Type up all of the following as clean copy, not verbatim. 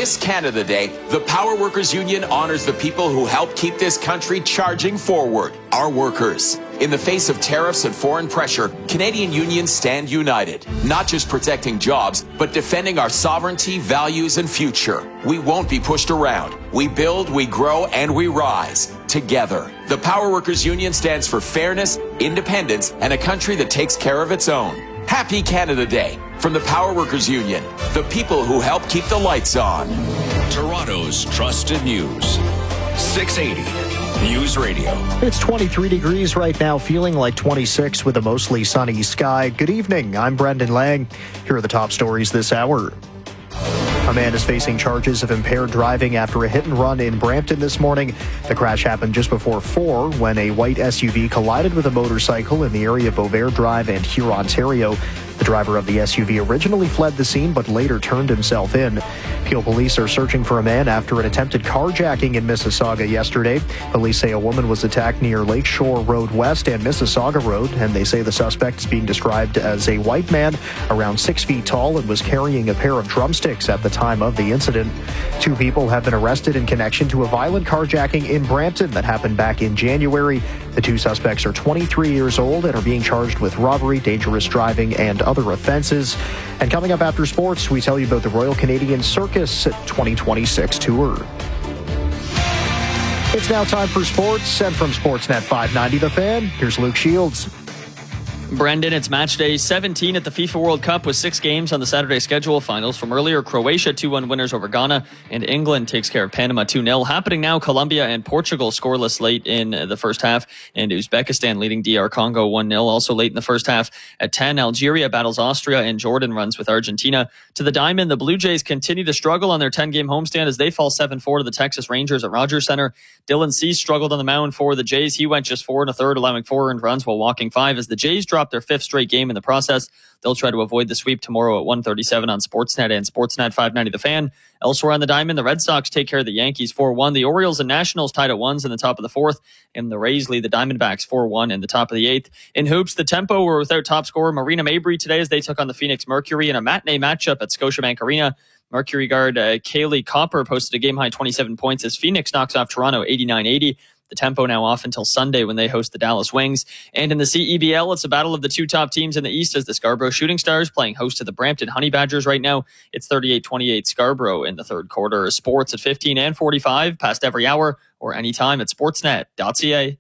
This Canada Day, the Power Workers Union honors the people who help keep this country charging forward, our workers. In the face of tariffs and foreign pressure, Canadian unions stand united, not just protecting jobs, but defending our sovereignty, values, and future. We won't be pushed around. We build, we grow, and we rise together. The Power Workers Union stands for fairness, independence, and a country that takes care of its own. Happy Canada Day from the Power Workers Union, the people who help keep the lights on. Toronto's trusted news. 680 News Radio. It's 23 degrees right now, feeling like 26 with a mostly sunny sky. Good evening, I'm Brendan Lang. Here are the top stories this hour. A man is facing charges of impaired driving after a hit and run in Brampton this morning. The crash happened just before 4 when a white SUV collided with a motorcycle in the area of Beauvais Drive and Huron, Ontario. The driver of the SUV originally fled the scene but later turned himself in. Peel police are searching for a man after an attempted carjacking in Mississauga yesterday. Police say a woman was attacked near Lakeshore Road West and Mississauga Road, and they say the suspect is being described as a white man around 6 feet tall and was carrying a pair of drumsticks at the time of the incident. 2 people have been arrested in connection to a violent carjacking in Brampton that happened back in January. The 2 suspects are 23 years old and are being charged with robbery, dangerous driving, and other offenses. And coming up after sports, we tell you about the Royal Canadian Circus 2026 tour. It's now time for sports, and from Sportsnet 590 The Fan, here's Luke Shields. Brendan, it's match day 17 at the FIFA World Cup with 6 games on the Saturday schedule. Finals from earlier: Croatia 2-1 winners over Ghana, and England takes care of Panama 2-0. Happening now, Colombia and Portugal scoreless late in the first half, and Uzbekistan leading DR Congo 1-0. Also late in the first half at 10, Algeria battles Austria, and Jordan runs with Argentina. To the diamond, the Blue Jays continue to struggle on their 10-game homestand as they fall 7-4 to the Texas Rangers at Rogers Center. Dylan Cease struggled on the mound for the Jays. He went just 4 1/3, allowing 4 earned runs while walking 5 as the Jays drop their 5th straight game in the process. They'll try to avoid the sweep tomorrow at 1:37 on Sportsnet and Sportsnet 590 The Fan. Elsewhere on the diamond, the Red Sox take care of the Yankees 4-1. The Orioles and Nationals tied at 1s in the top of the 4th, and the Rays lead the Diamondbacks 4-1 in the top of the 8th. In hoops, the Tempo were without top scorer Marina Mabry today as they took on the Phoenix Mercury in a matinee matchup at Scotiabank Arena. Mercury guard Kaylee Copper posted a game-high 27 points as Phoenix knocks off Toronto 89-80. The Tempo now off until Sunday when they host the Dallas Wings. And in the CEBL, it's a battle of the 2 top teams in the East as the Scarborough Shooting Stars playing host to the Brampton Honey Badgers right now. It's 38-28 Scarborough in the third quarter. Sports at 15 and 45, past every hour or anytime at sportsnet.ca.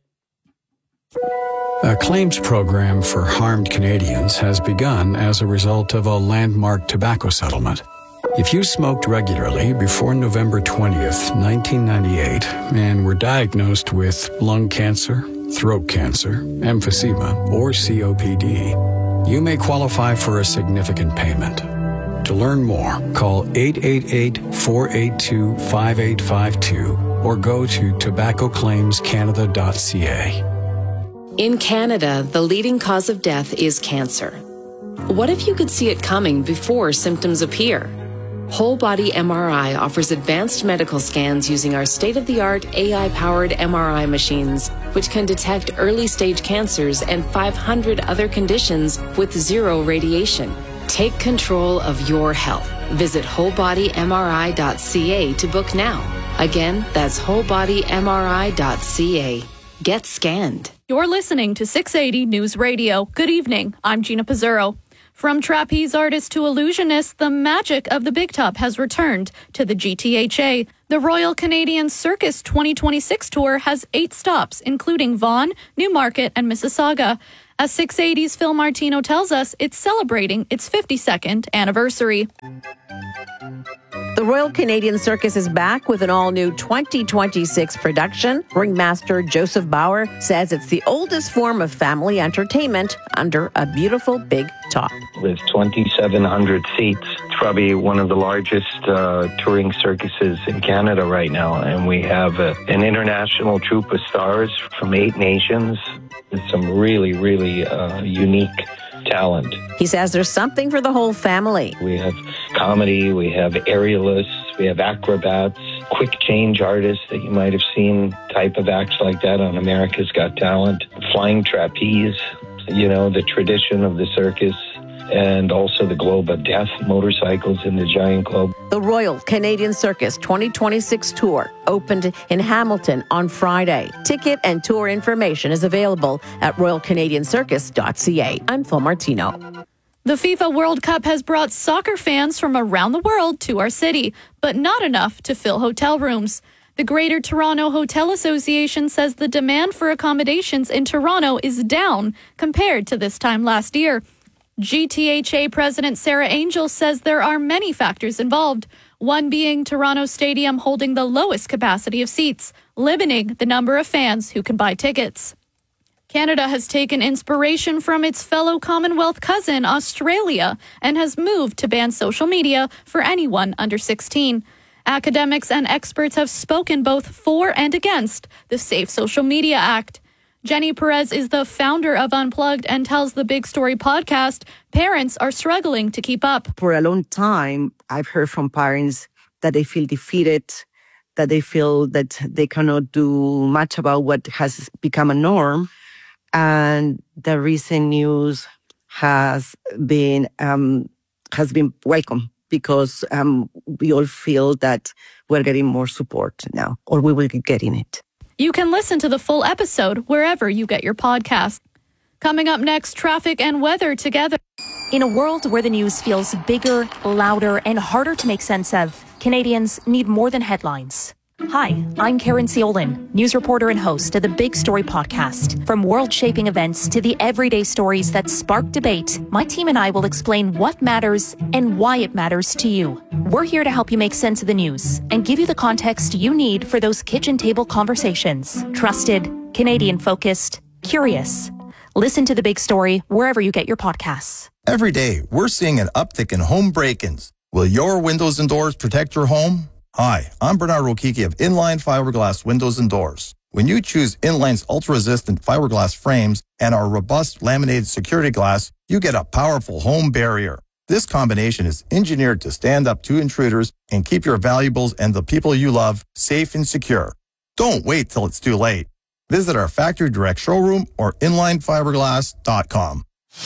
A claims program for harmed Canadians has begun as a result of a landmark tobacco settlement. If you smoked regularly before November 20th, 1998, and were diagnosed with lung cancer, throat cancer, emphysema, or COPD, you may qualify for a significant payment. To learn more, call 888-482-5852 or go to tobaccoclaimscanada.ca. In Canada, the leading cause of death is cancer. What if you could see it coming before symptoms appear? Whole Body MRI offers advanced medical scans using our state-of-the-art AI-powered MRI machines, which can detect early-stage cancers and 500 other conditions with 0 radiation. Take control of your health. Visit wholebodymri.ca to book now. Again, that's wholebodymri.ca. Get scanned. You're listening to 680 News Radio. Good evening. I'm Gina Pizzurro. From trapeze artist to illusionist, the magic of the Big Top has returned to the GTHA. The Royal Canadian Circus 2026 tour has 8 stops, including Vaughan, Newmarket, and Mississauga. As 680's Phil Martino tells us, it's celebrating its 52nd anniversary. The Royal Canadian Circus is back with an all-new 2026 production. Ringmaster Joseph Bauer says it's the oldest form of family entertainment under a beautiful big top. With 2,700 seats, it's probably one of the largest touring circuses in Canada right now. And we have an international troupe of stars from 8 nations with some really, really unique talent. He says there's something for the whole family. We have comedy, we have aerialists, we have acrobats, quick change artists that you might have seen, type of acts like that on America's Got Talent, flying trapeze, you know, the tradition of the circus. and also the Globe of Death motorcycles in the Giant Globe. The Royal Canadian Circus 2026 tour opened in Hamilton on Friday. Ticket and tour information is available at royalcanadiancircus.ca. I'm Phil Martino. The FIFA World Cup has brought soccer fans from around the world to our city, but not enough to fill hotel rooms. The Greater Toronto Hotel Association says the demand for accommodations in Toronto is down compared to this time last year. GTHA President Sarah Angel says there are many factors involved, one being Toronto Stadium holding the lowest capacity of seats, limiting the number of fans who can buy tickets. Canada has taken inspiration from its fellow Commonwealth cousin, Australia, and has moved to ban social media for anyone under 16. Academics and experts have spoken both for and against the Safe Social Media Act. Jenny Perez is the founder of Unplugged and tells the Big Story podcast parents are struggling to keep up. For a long time, I've heard from parents that they feel defeated, that they feel that they cannot do much about what has become a norm. And the recent news has been welcome because we all feel that we're getting more support now, or we will be getting it. You can listen to the full episode wherever you get your podcast. Coming up next, traffic and weather together. In a world where the news feels bigger, louder, and harder to make sense of, Canadians need more than headlines. Hi, I'm Karen Ciolin, news reporter and host of the Big Story podcast. From world-shaping events to the everyday stories that spark debate, my team and I will explain what matters and why it matters to you. We're here to help you make sense of the news and give you the context you need for those kitchen table conversations. Trusted, Canadian-focused, curious. Listen to the Big Story wherever you get your podcasts. Every day, we're seeing an uptick in home break-ins. Will your windows and doors protect your home? Hi, I'm Bernard Rokiki of Inline Fiberglass Windows and Doors. When you choose Inline's ultra-resistant fiberglass frames and our robust laminated security glass, you get a powerful home barrier. This combination is engineered to stand up to intruders and keep your valuables and the people you love safe and secure. Don't wait till it's too late. Visit our factory direct showroom or inlinefiberglass.com.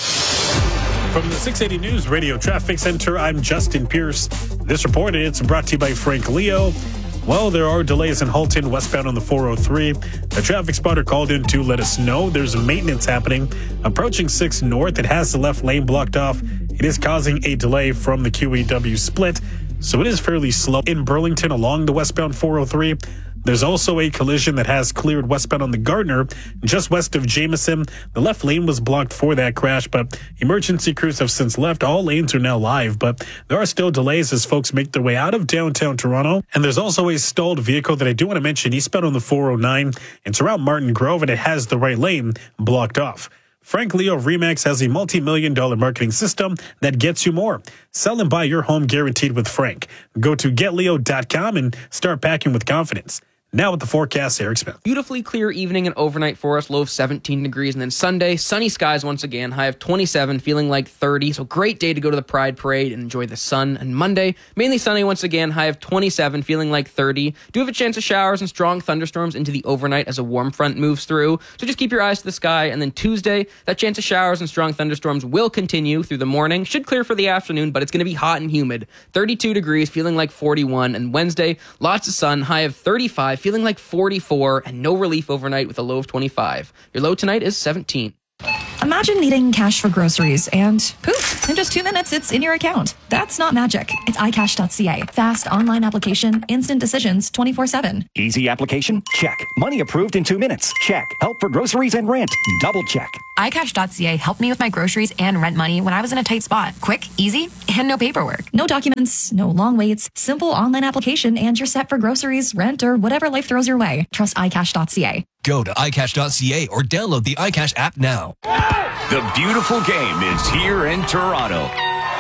From the 680 News Radio Traffic Center, I'm Justin Pierce. This report is brought to you by Frank Leo. Well, there are delays in Halton westbound on the 403. A traffic spotter called in to let us know there's maintenance happening. Approaching 6 North, it has the left lane blocked off. It is causing a delay from the QEW split, so it is fairly slow in Burlington along the westbound 403. There's also a collision that has cleared westbound on the Gardner, just west of Jameson. The left lane was blocked for that crash, but emergency crews have since left. All lanes are now live, but there are still delays as folks make their way out of downtown Toronto. And there's also a stalled vehicle that I do want to mention eastbound on the 409. It's around Martin Grove, and it has the right lane blocked off. Frank Leo Remax has a multi-million-dollar marketing system that gets you more. Sell and buy your home guaranteed with Frank. Go to getleo.com and start packing with confidence. Now with the forecast, Eric Smith. Beautifully clear evening and overnight for us, low of 17 degrees. And then Sunday, sunny skies once again, high of 27, feeling like 30. So great day to go to the Pride Parade and enjoy the sun. And Monday, mainly sunny once again, high of 27, feeling like 30. Do have a chance of showers and strong thunderstorms into the overnight as a warm front moves through. So just keep your eyes to the sky. And then Tuesday, that chance of showers and strong thunderstorms will continue through the morning. Should clear for the afternoon, but it's going to be hot and humid. 32 degrees, feeling like 41. And Wednesday, lots of sun, high of 35. Feeling like 44, and no relief overnight with a low of 25. Your low tonight is 17. Imagine needing cash for groceries and poof, in just 2 minutes, it's in your account. That's not magic. It's iCash.ca. Fast online application, instant decisions, 24/7. Easy application? Check. Money approved in 2 minutes? Check. Help for groceries and rent? Double check. iCash.ca helped me with my groceries and rent money when I was in a tight spot. Quick, easy, and no paperwork. No documents, no long waits, simple online application, and you're set for groceries, rent, or whatever life throws your way. Trust iCash.ca. Go to iCash.ca or download the iCash app now. The beautiful game is here in Toronto.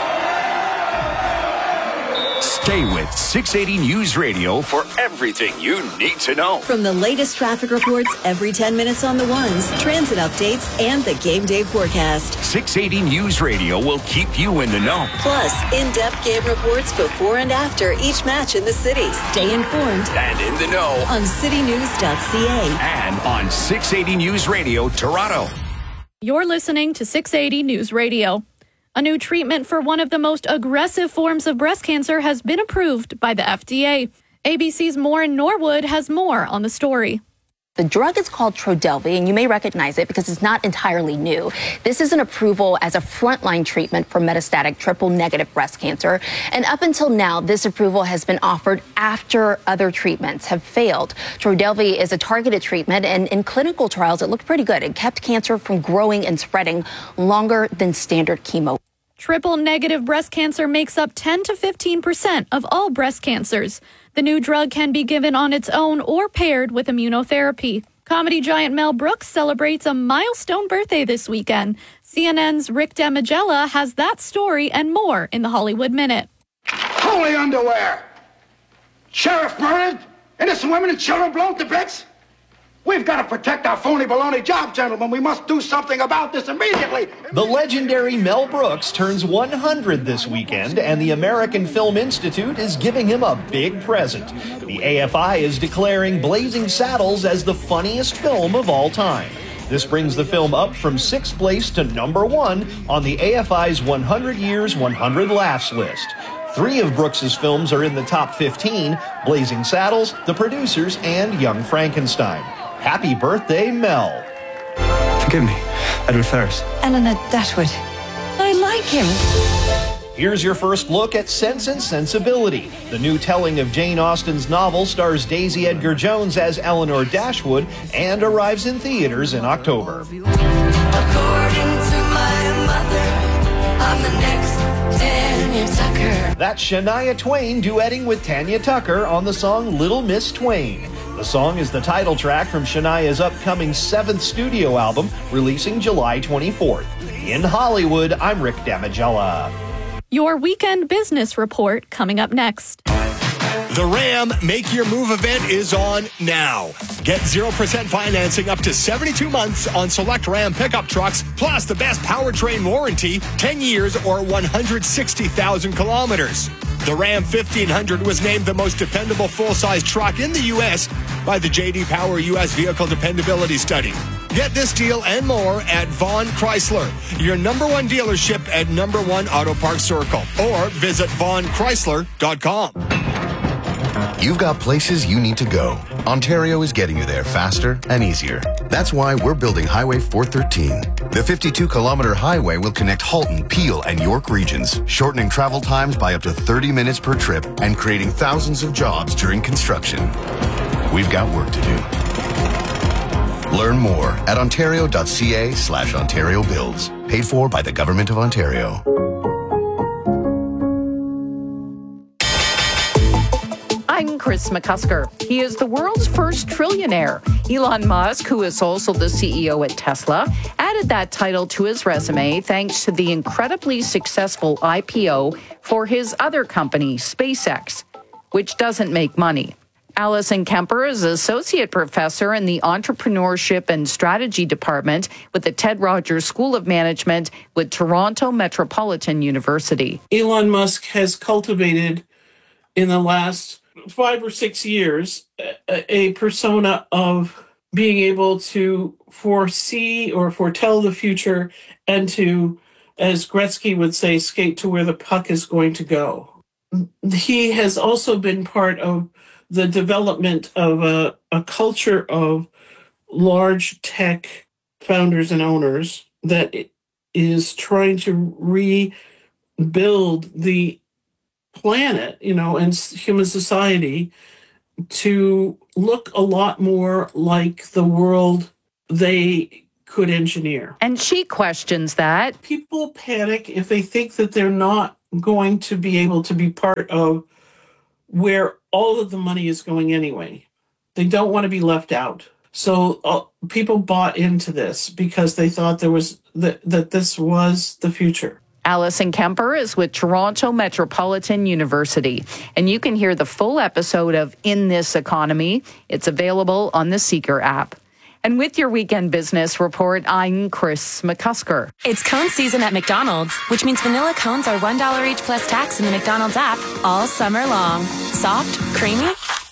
Stay with 680 News Radio for everything you need to know. From the latest traffic reports every 10 minutes on the ones, transit updates, and the game day forecast. 680 News Radio will keep you in the know. Plus, in-depth game reports before and after each match in the city. Stay informed and in the know on citynews.ca and on 680 News Radio Toronto. You're listening to 680 News Radio. A new treatment for one of the most aggressive forms of breast cancer has been approved by the FDA. ABC's Maureen Norwood has more on the story. The drug is called Trodelvy, and you may recognize it because it's not entirely new. This is an approval as a frontline treatment for metastatic triple-negative breast cancer. And up until now, this approval has been offered after other treatments have failed. Trodelvy is a targeted treatment, and in clinical trials, it looked pretty good. It kept cancer from growing and spreading longer than standard chemo. Triple-negative breast cancer makes up 10 to 15% of all breast cancers. The new drug can be given on its own or paired with immunotherapy. Comedy giant Mel Brooks celebrates a milestone birthday this weekend. CNN's Rick Damigella has that story and more in the Hollywood Minute. Holy underwear! Sheriff murdered, innocent women and children blown to bits. We've got to protect our phony baloney job, gentlemen. We must do something about this immediately. The legendary Mel Brooks turns 100 this weekend, and the American Film Institute is giving him a big present. The AFI is declaring Blazing Saddles as the funniest film of all time. This brings the film up from 6th place to number 1 on the AFI's 100 Years, 100 Laughs list. 3 of Brooks's films are in the top 15, Blazing Saddles, The Producers, and Young Frankenstein. Happy birthday, Mel. Forgive me, Edward Ferrars. Eleanor Datwood. I like him. Here's your first look at Sense and Sensibility. The new telling of Jane Austen's novel stars Daisy Edgar Jones as Eleanor Dashwood and arrives in theaters in October. According to my mother, I'm the next Tanya Tucker. That's Shania Twain duetting with Tanya Tucker on the song Little Miss Twain. The song is the title track from Shania's upcoming 7th studio album, releasing July 24th. In Hollywood, I'm Rick Damigella. Your weekend business report coming up next. The Ram Make Your Move event is on now. Get 0% financing up to 72 months on select Ram pickup trucks, plus the best powertrain warranty, 10 years or 160,000 kilometers. The Ram 1500 was named the most dependable full-size truck in the U.S. by the J.D. Power U.S. Vehicle Dependability Study. Get this deal and more at Vaughn Chrysler, your #1 dealership at #1 Auto Parts Circle, or visit VaughNChrysler.com. You've got places you need to go. Ontario is getting you there faster and easier. That's why we're building Highway 413. The 52-kilometer highway will connect Halton, Peel, and York regions, shortening travel times by up to 30 minutes per trip and creating thousands of jobs during construction. We've got work to do. Learn more at ontario.ca/Ontario Builds. Paid for by the Government of Ontario. I'm Chris McCusker. He is the world's first trillionaire. Elon Musk, who is also the CEO at Tesla, added that title to his resume thanks to the incredibly successful IPO for his other company, SpaceX, which doesn't make money. Alison Kemper is associate professor in the Entrepreneurship and Strategy Department with the Ted Rogers School of Management with Toronto Metropolitan University. Elon Musk has cultivated in the last 5 or 6 years a persona of being able to foresee or foretell the future and to, as Gretzky would say, skate to where the puck is going to go. He has also been part of the development of a culture of large tech founders and owners that is trying to rebuild the planet, and human society to look a lot more like the world they could engineer. And she questions that. People panic if they think that they're not going to be able to be part of where all of the money is going anyway. They don't want to be left out. So people bought into this because they thought there was that this was the future. Alison Kemper is with Toronto Metropolitan University, and you can hear the full episode of In This Economy. It's available on the Seeker app. And with your weekend business report, I'm Chris McCusker. It's cone season at McDonald's, which means vanilla cones are $1 each plus tax in the McDonald's app all summer long. Soft, creamy,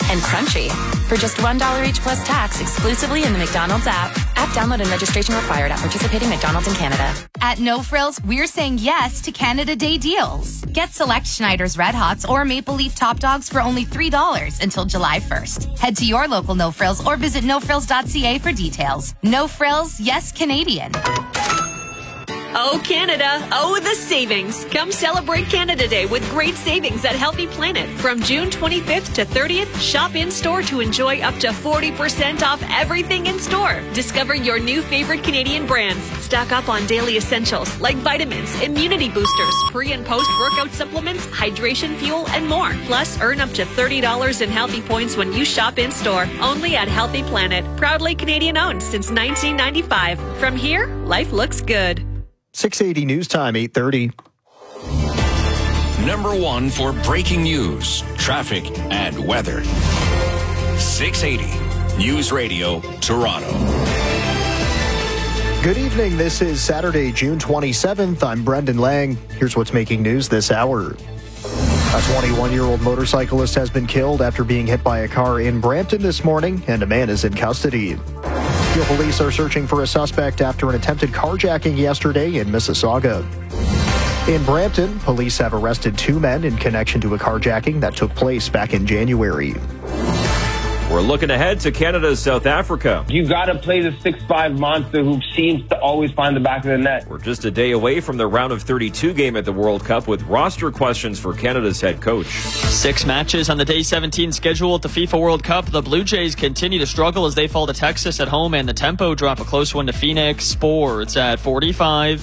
and crunchy. For just $1 each plus tax exclusively in the McDonald's app. App download and registration required at participating McDonald's in Canada. At No Frills, we're saying yes to Canada Day deals. Get select Schneider's Red Hots or Maple Leaf Top Dogs for only $3 until July 1st. Head to your local No Frills or visit nofrills.ca for details. No Frills, yes Canadian. Oh, Canada. Oh, the savings. Come celebrate Canada Day with great savings at Healthy Planet. From June 25th to 30th, shop in-store to enjoy up to 40% off everything in store. Discover your new favorite Canadian brands. Stock up on daily essentials like vitamins, immunity boosters, pre- and post-workout supplements, hydration fuel, and more. Plus, earn up to $30 in healthy points when you shop in-store. Only at Healthy Planet. Proudly Canadian-owned since 1995. From here, life looks good. 680 News Time, 8:30. Number one for breaking news, traffic, and weather. 680 News Radio, Toronto. Good evening. This is Saturday, June 27th. I'm Brendan Lang. Here's what's making news this hour. A 21-year-old motorcyclist has been killed after being hit by a car in Brampton this morning, and a man is in custody. Peel police are searching for a suspect after an attempted carjacking yesterday in Mississauga. In Brampton, police have arrested 2 men in connection to a carjacking that took place back in January. We're looking ahead to Canada's South Africa. You got to play the 6'5 monster who seems to always find the back of the net. We're just a day away from the round of 32 game at the World Cup with roster questions for Canada's head coach. 6 matches on the day 17 schedule at the FIFA World Cup. The Blue Jays continue to struggle as they fall to Texas at home, and the Tempo drop a close one to Phoenix. Sports at 45.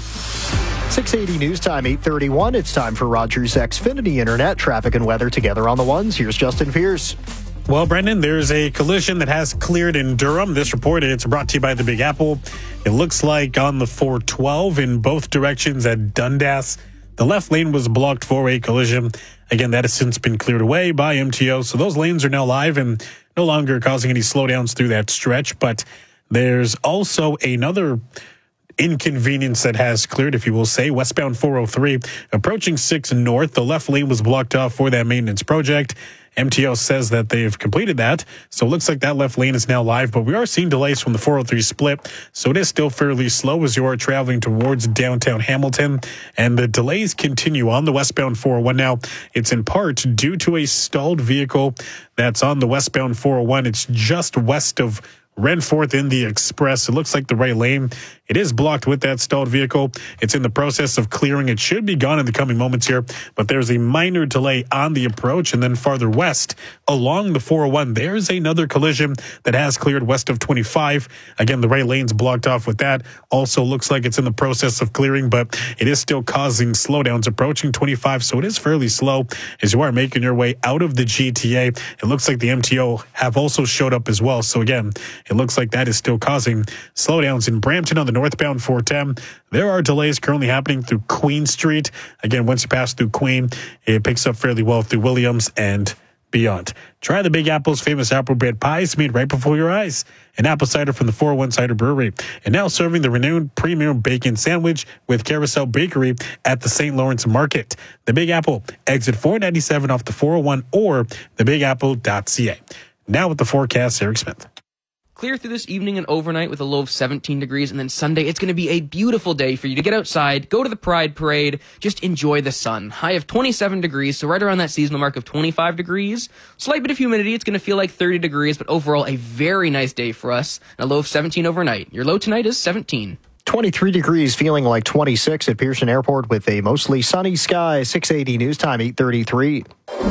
680 News Time, 8:31. It's time for Rogers Xfinity Internet. Traffic and weather together on the ones. Here's Justin Pierce. Well, Brendan, there's a collision that has cleared in Durham. This report, it's brought to you by the Big Apple. It looks like on the 412 in both directions at Dundas, the left lane was blocked for a collision. Again, that has since been cleared away by MTO. So those lanes are now live and no longer causing any slowdowns through that stretch. But there's also another inconvenience that has cleared, if you will say. Westbound 403 approaching 6 North. The left lane was blocked off for that maintenance project. MTO says that they've completed that, so it looks like that left lane is now live, but we are seeing delays from the 403 split, so it is still fairly slow as you are traveling towards downtown Hamilton, and the delays continue on the westbound 401 now. It's in part due to a stalled vehicle that's on the westbound 401. It's just west of Renforth in the Express. It looks like the right lane. It is blocked with that stalled vehicle. It's in the process of clearing. It should be gone in the coming moments here, but there's a minor delay on the approach. And then farther west along the 401, there's another collision that has cleared west of 25. Again, the right lane's blocked off with that. Also looks like it's in the process of clearing, but it is still causing slowdowns approaching 25. So it is fairly slow as you are making your way out of the GTA. It looks like the MTO have also showed up as well. So again, it looks like that is still causing slowdowns in Brampton on the northbound 410. There are delays currently happening through Queen Street. Again, once you pass through Queen, it picks up fairly well through Williams and beyond. Try the Big Apple's famous apple bread pies made right before your eyes. An apple cider from the 401 Cider Brewery. And now serving the renowned premium bacon sandwich with Carousel Bakery at the St. Lawrence Market. The Big Apple, exit 497 off the 401 or thebigapple.ca. Now with the forecast, Eric Smith. Clear through this evening and overnight with a low of 17 degrees. And then Sunday, it's going to be a beautiful day for you to get outside, go to the Pride Parade, just enjoy the sun. High of 27 degrees, so right around that seasonal mark of 25 degrees. Slight bit of humidity. It's going to feel like 30 degrees, but overall a very nice day for us. And a low of 17 overnight. Your low tonight is 17. 23 degrees, feeling like 26 at Pearson Airport with a mostly sunny sky. 680 News Time, 8:33.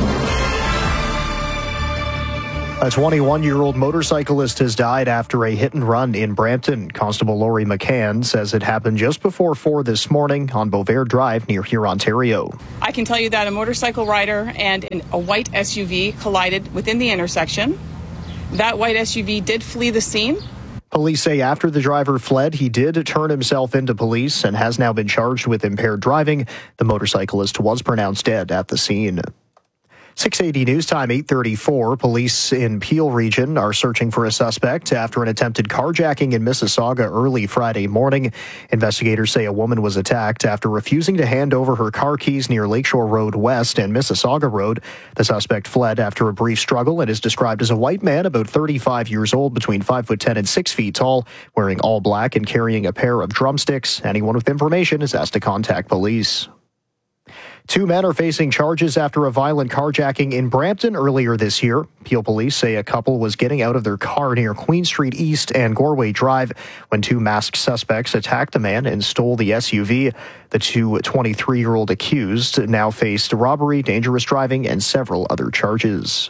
A 21-year-old motorcyclist has died after a hit and run in Brampton. Constable Laurie McCann says it happened just before 4 this morning on Beauvais Drive near here, Ontario. I can tell you that a motorcycle rider and a white SUV collided within the intersection. That white SUV did flee the scene. Police say after the driver fled, he did turn himself into police and has now been charged with impaired driving. The motorcyclist was pronounced dead at the scene. 680 News Time, 8:34. Police in Peel region are searching for a suspect after an attempted carjacking in Mississauga early Friday morning. Investigators say a woman was attacked after refusing to hand over her car keys near Lakeshore Road West and Mississauga Road. The suspect fled after a brief struggle and is described as a white man about 35 years old, between 5'10" and 6 feet tall, wearing all black and carrying a pair of drumsticks. Anyone with information is asked to contact police. 2 men are facing charges after a violent carjacking in Brampton earlier this year. Peel police say a couple was getting out of their car near Queen Street East and Gorway Drive when 2 masked suspects attacked the man and stole the SUV. The 23-year-old accused now faced robbery, dangerous driving, and several other charges.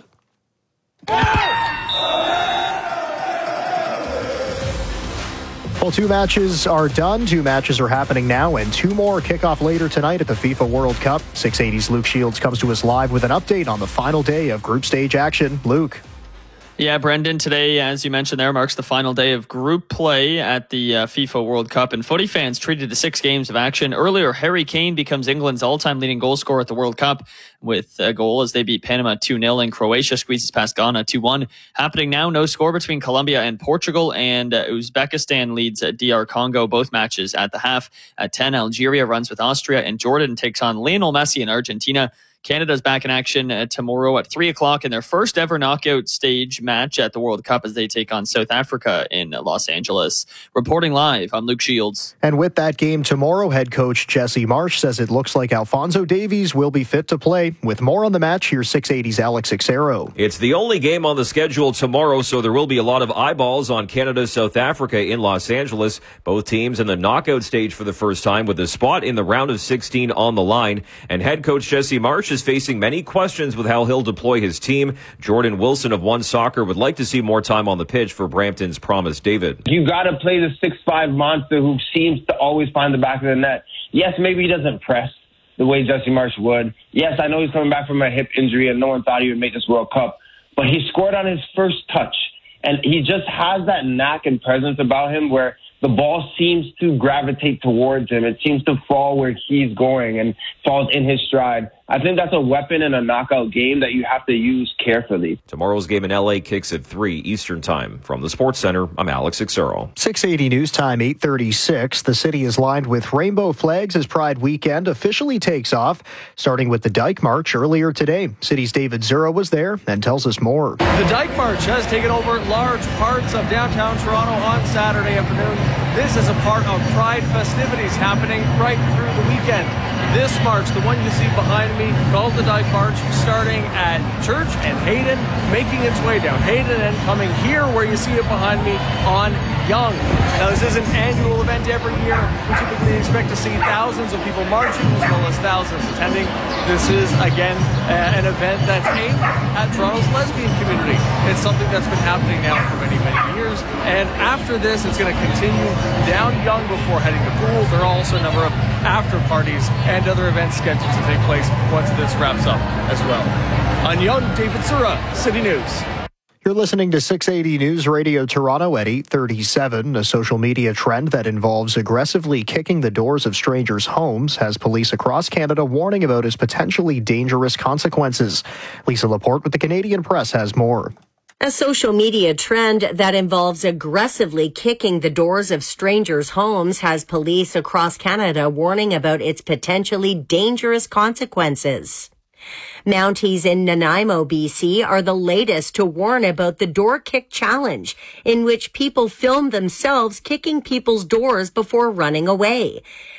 Well, 2 matches are done. 2 matches are happening now, and 2 more kick off later tonight at the FIFA World Cup. 680's Luke Shields comes to us live with an update on the final day of group stage action. Luke. Yeah, Brendan, today, as you mentioned there, marks the final day of group play at the FIFA World Cup, and footy fans treated to 6 games of action. Earlier, Harry Kane becomes England's all-time leading goal scorer at the World Cup with a goal as they beat Panama 2-0, and Croatia squeezes past Ghana 2-1. Happening now, no score between Colombia and Portugal, and Uzbekistan leads DR Congo, both matches at the half. At 10, Algeria runs with Austria, and Jordan takes on Lionel Messi in Argentina. Canada's back in action tomorrow at 3 o'clock in their first ever knockout stage match at the World Cup as they take on South Africa in Los Angeles. Reporting live, I'm Luke Shields. And with that game tomorrow, head coach Jesse Marsh says it looks like Alphonso Davies will be fit to play. With more on the match, here's 680's Alex Ixero. It's the only game on the schedule tomorrow, so there will be a lot of eyeballs on Canada-South Africa in Los Angeles. Both teams in the knockout stage for the first time with a spot in the round of 16 on the line. And head coach Jesse Marsh is facing many questions with how he'll deploy his team. Jordan Wilson of One Soccer would like to see more time on the pitch for Brampton's Promise David. You got to play the 6'5" monster who seems to always find the back of the net. Yes, maybe he doesn't press the way Jesse Marsh would. Yes, I know he's coming back from a hip injury and no one thought he would make this World Cup. But he scored on his first touch. And he just has that knack and presence about him where the ball seems to gravitate towards him. It seems to fall where he's going and falls in his stride. I think that's a weapon in a knockout game that you have to use carefully. Tomorrow's game in LA kicks at 3 Eastern Time. From the Sports Center, I'm Alex Ixero. 680 News Time, 8:36. The city is lined with rainbow flags as Pride Weekend officially takes off, starting with the Dyke March earlier today. City's David Zura was there and tells us more. The Dyke March has taken over large parts of downtown Toronto on Saturday afternoon. This is a part of Pride festivities happening right through the weekend. This march, the one you see behind me, called the Dyke March, starting at Church and Hayden, making its way down Hayden and coming here where you see it behind me on Yonge. Now, this is an annual event every year. We typically expect to see thousands of people marching as well as thousands attending. This is, again, an event that's aimed at Toronto's lesbian community. It's something that's been happening now for many, many years. And after this, it's going to continue down Yonge before heading to Poole. There are also a number of after parties and other events scheduled to take place once this wraps up as well. On Yonge, David Sura, City News. You're listening to 680 News Radio Toronto at 8:37. A social media trend that involves aggressively kicking the doors of strangers' homes has police across Canada warning about its potentially dangerous consequences. Lisa Laporte with the Canadian Press has more. A social media trend that involves aggressively kicking the doors of strangers' homes has police across Canada warning about its potentially dangerous consequences. Mounties in Nanaimo, BC are the latest to warn about the door kick challenge, in which people film themselves kicking people's doors before running away.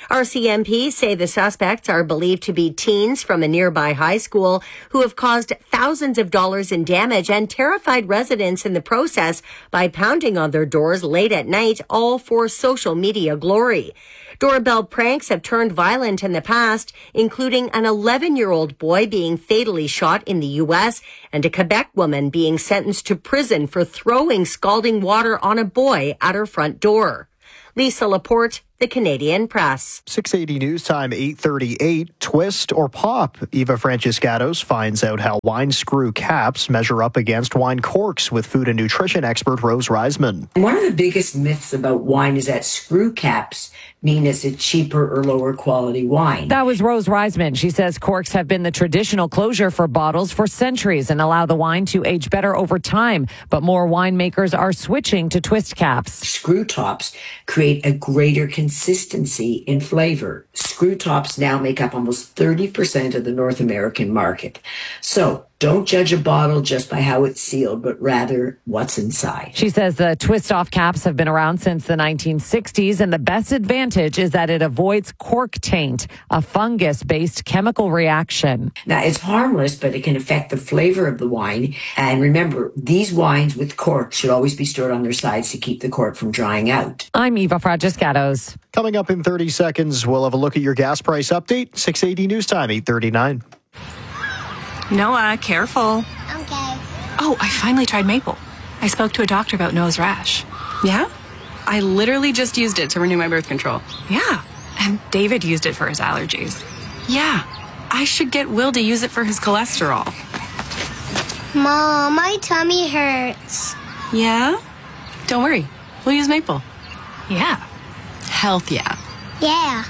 RCMP say the suspects are believed to be teens from a nearby high school who have caused thousands of dollars in damage and terrified residents in the process by pounding on their doors late at night, all for social media glory. Doorbell pranks have turned violent in the past, including an 11-year-old boy being fatally shot in the U.S. and a Quebec woman being sentenced to prison for throwing scalding water on a boy at her front door. Lisa Laporte, the Canadian Press. 680 News Time, 8:38. Twist or pop? Eva Franciscatos finds out how wine screw caps measure up against wine corks with food and nutrition expert Rose Reisman. One of the biggest myths about wine is that screw caps mean it's a cheaper or lower quality wine. That was Rose Reisman. She says corks have been the traditional closure for bottles for centuries and allow the wine to age better over time. But more winemakers are switching to twist caps. Screw tops create a greater consistency in flavor. Screw tops now make up almost 30% of the North American market. So don't judge a bottle just by how it's sealed, but rather what's inside. She says the twist-off caps have been around since the 1960s, and the best advantage is that it avoids cork taint, a fungus-based chemical reaction. Now, it's harmless, but it can affect the flavor of the wine. And remember, these wines with cork should always be stored on their sides to keep the cork from drying out. I'm Eva Franciscatos. Coming up in 30 seconds, we'll have a look at your gas price update. 680 News Time, 8:39. Noah, careful. Okay. Oh, I finally tried maple. I spoke to a doctor about Noah's rash. Yeah? I literally just used it to renew my birth control. Yeah. And David used it for his allergies. Yeah. I should get Will to use it for his cholesterol. Mom, my tummy hurts. Yeah? Don't worry. We'll use maple. Yeah. Health, yeah. Yeah.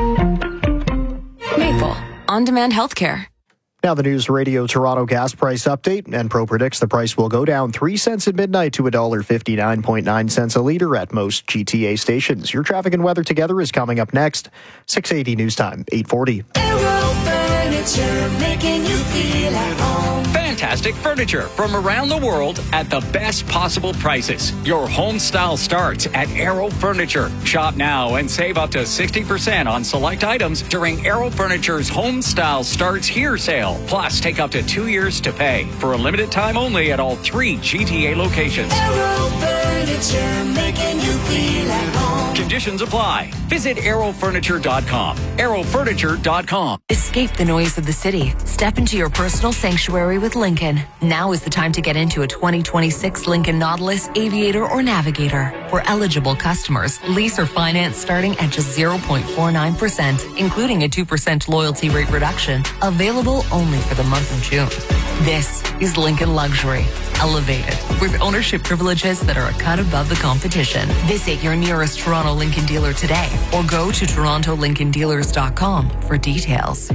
Maple. On-demand healthcare. Now the News Radio Toronto gas price update. Enpro predicts the price will go down 3 cents at midnight to $1.59.9 a litre at most GTA stations. Your traffic and weather together is coming up next. 680 News Time, 8:40. Aero Furniture, making you feel at home. Fantastic furniture from around the world at the best possible prices. Your home style starts at Aero Furniture. Shop now and save up to 60% on select items during Aero Furniture's Home Style Starts Here sale. Plus, take up to 2 years to pay for a limited time only at all 3 GTA locations. Aero Furniture, making you feel at home. Conditions apply. Visit aerofurniture.com. aerofurniture.com. Escape the noise of the city. Step into your personal sanctuary with Lincoln. Now is the time to get into a 2026 Lincoln Nautilus, Aviator, or Navigator. For eligible customers, lease or finance starting at just 0.49%, including a 2% loyalty rate reduction. Available only for the month of June. This is Lincoln Luxury. Elevated with ownership privileges that are a cut above the competition. Visit your nearest Toronto Lincoln dealer today or go to torontolincolndealers.com for details.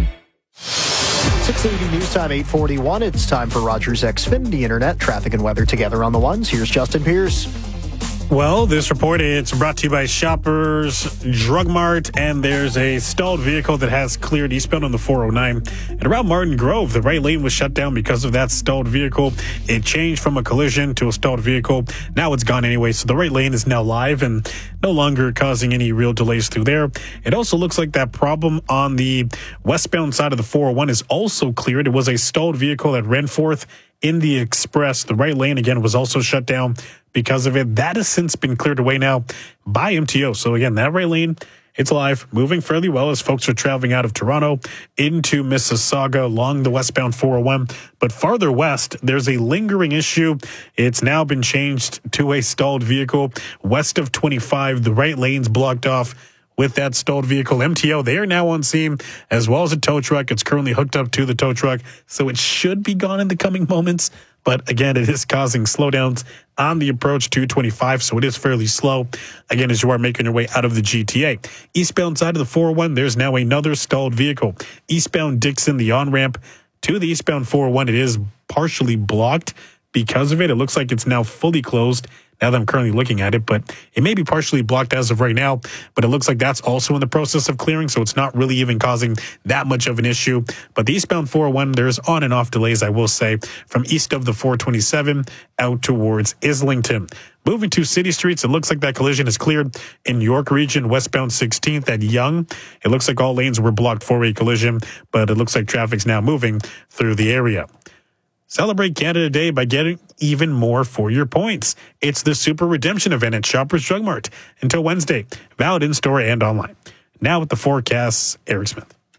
680 News Time, 8:41. It's time for Rogers Xfinity Internet traffic and weather together on the ones. Here's Justin Pierce. Well, this report is brought to you by Shoppers Drug Mart, and there's a stalled vehicle that has cleared eastbound on the 409. And around Martin Grove, the right lane was shut down because of that stalled vehicle. It changed from a collision to a stalled vehicle. Now it's gone anyway, so the right lane is now live and no longer causing any real delays through there. It also looks like that problem on the westbound side of the 401 is also cleared. It was a stalled vehicle at Renforth in the express. The right lane, again, was also shut down because of it. That has since been cleared away now by MTO. So again, that right lane, it's live, moving fairly well as folks are traveling out of Toronto into Mississauga along the westbound 401. But farther west, there's a lingering issue. It's now been changed to a stalled vehicle west of 25. The right lane's blocked off with that stalled vehicle. MTO, they are now on scene, as well as a tow truck. It's currently hooked up to the tow truck, so it should be gone in the coming moments. But again, it is causing slowdowns on the approach to 25, so it is fairly slow, again, as you are making your way out of the GTA. Eastbound side of the 401, there's now another stalled vehicle. Eastbound Dixon, the on-ramp to the eastbound 401, it is partially blocked because of it. It looks like it's now fully closed now that I'm currently looking at it, but it may be partially blocked as of right now, but it looks like that's also in the process of clearing, so it's not really even causing that much of an issue. But the eastbound 401, there's on and off delays, I will say, from east of the 427 out towards Islington. Moving to city streets, it looks like that collision is cleared in York region, westbound 16th at Yonge. It looks like all lanes were blocked for a collision, but it looks like traffic's now moving through the area. Celebrate Canada Day by getting even more for your points. It's the Super Redemption event at Shoppers Drug Mart until Wednesday. Valid in-store and online. Now with the forecasts, Eric Smith.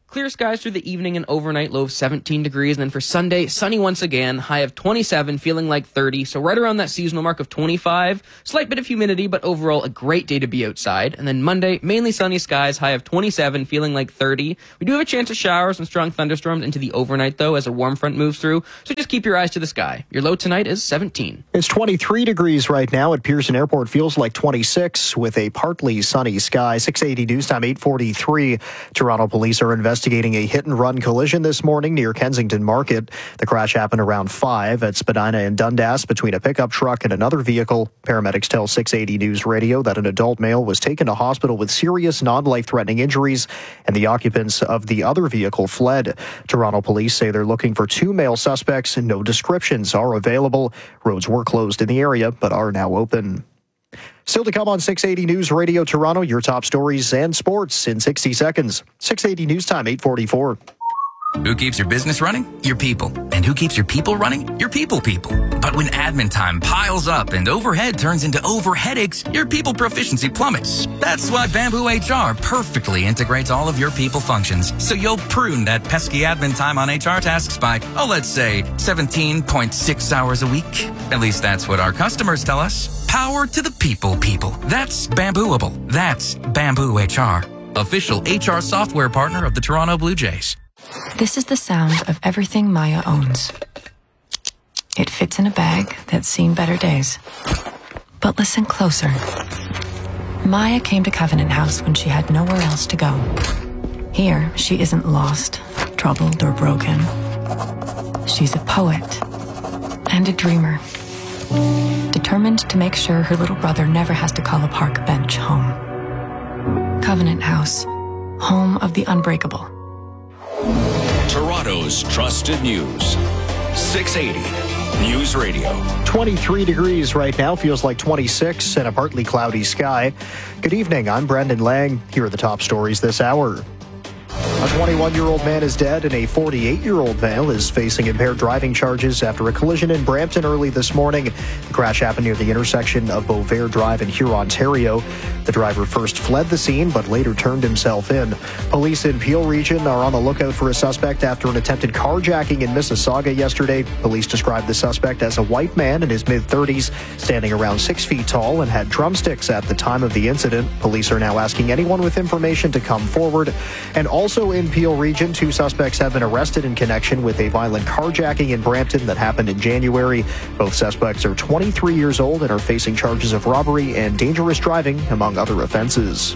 Clear skies through the evening and overnight, low of 17 degrees. And then for Sunday, sunny once again, high of 27, feeling like 30. So right around that seasonal mark of 25. Slight bit of humidity, but overall a great day to be outside. And then Monday, mainly sunny skies, high of 27, feeling like 30. We do have a chance of showers and strong thunderstorms into the overnight, though, as a warm front moves through. So just keep your eyes to the sky. Your low tonight is 17. It's 23 degrees right now at Pearson Airport. Feels like 26 with a partly sunny sky. 680 news time, 8:43. Toronto police are investigating a hit-and-run collision this morning near Kensington Market. The crash happened around 5 at Spadina and Dundas between a pickup truck and another vehicle. Paramedics tell 680 News Radio that an adult male was taken to hospital with serious non-life-threatening injuries, and the occupants of the other vehicle fled. Toronto police say they're looking for 2 male suspects, and no descriptions are available. Roads were closed in the area, but are now open. Still to come on 680 News Radio Toronto, your top stories and sports in 60 seconds. 680 News Time, 8:44. Who keeps your business running? Your people. And who keeps your people running? Your people. But when admin time piles up and overhead turns into overheadaches, your people proficiency plummets. That's why Bamboo HR perfectly integrates all of your people functions. So you'll prune that pesky admin time on HR tasks by, let's say 17.6 hours a week. At least that's what our customers tell us. Power to the people. That's Bambooable. That's Bamboo HR. Official HR software partner of the Toronto Blue Jays. This is the sound of everything Maya owns. It fits in a bag that's seen better days. But listen closer. Maya came to Covenant House when she had nowhere else to go. Here, she isn't lost, troubled, or broken. She's a poet and a dreamer, determined to make sure her little brother never has to call a park bench home. Covenant House, home of the unbreakable. Toronto's trusted news. 680 News Radio. 23 degrees right now, feels like 26 and a partly cloudy sky. Good evening, I'm Brendan Lang. Here are the top stories this hour. A 21-year-old man is dead and a 48-year-old male is facing impaired driving charges after a collision in Brampton early this morning. The crash happened near the intersection of Beauvais Drive and Huron, Ontario. The driver first fled the scene but later turned himself in. Police in Peel Region are on the lookout for a suspect after an attempted carjacking in Mississauga yesterday. Police described the suspect as a white man in his mid-30s, standing around 6 feet tall and had drumsticks at the time of the incident. Police are now asking anyone with information to come forward. And also in Peel Region, 2 suspects have been arrested in connection with a violent carjacking in Brampton that happened in January. Both suspects are 23 years old and are facing charges of robbery and dangerous driving, among other offenses.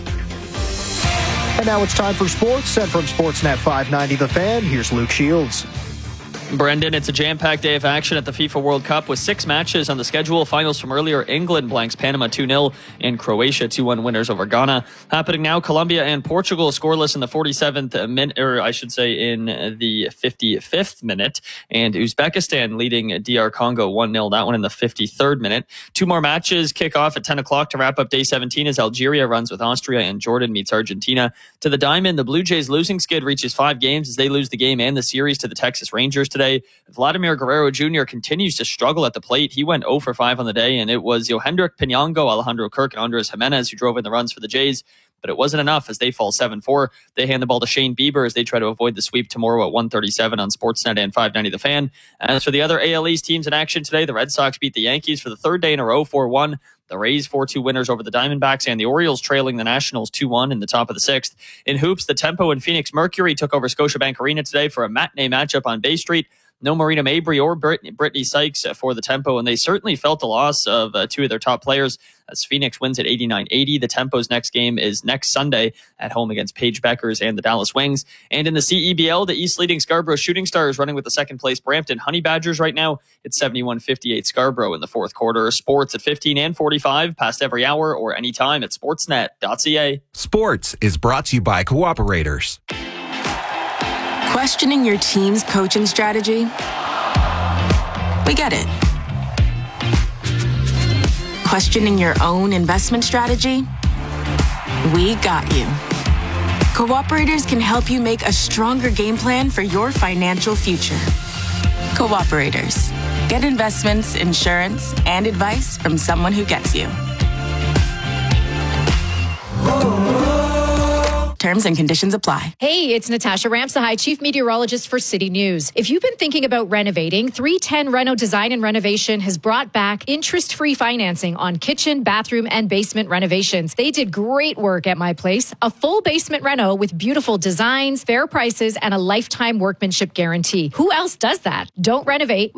And now it's time for sports. And from Sportsnet 590 The Fan, here's Luke Shields. Brendan, it's a jam-packed day of action at the FIFA World Cup with 6 matches on the schedule. Finals from earlier: England blanks Panama 2-0 and Croatia 2-1 winners over Ghana. Happening now, Colombia and Portugal scoreless in the 47th minute, or I should say in the 55th minute, and Uzbekistan leading DR Congo 1-0, that one in the 53rd minute. 2 more matches kick off at 10 o'clock to wrap up day 17 as Algeria runs with Austria and Jordan meets Argentina. To the diamond, the Blue Jays losing skid reaches 5 games as they lose the game and the series to the Texas Rangers today. Vladimir Guerrero Jr. continues to struggle at the plate. He went 0 for 5 on the day, and it was Yohendrick Pinango, Alejandro Kirk, and Andres Jimenez who drove in the runs for the Jays. But it wasn't enough as they fall 7-4. They hand the ball to Shane Bieber as they try to avoid the sweep tomorrow at 1:37 on Sportsnet and 590 The Fan. As for the other AL East teams in action today, the Red Sox beat the Yankees for the 3rd day in a row, 4-1. The Rays 4-2 winners over the Diamondbacks, and the Orioles trailing the Nationals 2-1 in the top of the 6th. In hoops, the Tempo and Phoenix Mercury took over Scotiabank Arena today for a matinee matchup on Bay Street. No Marina Mabry or Brittany Sykes for the Tempo, and they certainly felt the loss of 2 of their top players as Phoenix wins at 89-80. The Tempo's next game is next Sunday at home against Paige Beckers and the Dallas Wings. And in the CEBL, the East leading Scarborough Shooting Stars running with the 2nd place Brampton Honey Badgers right now. It's 71-58 Scarborough in the 4th quarter. Sports at 15 and 45, past every hour or anytime at sportsnet.ca. Sports is brought to you by Cooperators. Questioning your team's coaching strategy? We get it. Questioning your own investment strategy? We got you. Cooperators can help you make a stronger game plan for your financial future. Cooperators. Get investments, insurance, and advice from someone who gets you. Terms and conditions apply. Hey, it's Natasha Ramsahai, Chief Meteorologist for City News. If you've been thinking about renovating, 310 Reno Design and Renovation has brought back interest-free financing on kitchen, bathroom, and basement renovations. They did great work at my place. A full basement reno with beautiful designs, fair prices, and a lifetime workmanship guarantee. Who else does that? Don't renovate